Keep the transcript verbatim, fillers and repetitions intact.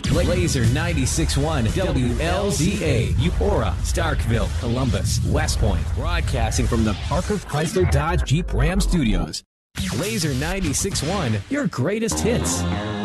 Laser ninety-six point one W L Z A, Eupora, Starkville, Columbus, West Point. Broadcasting from the Parker Chrysler Dodge Jeep Ram Studios. Laser ninety-six point one, your greatest hits.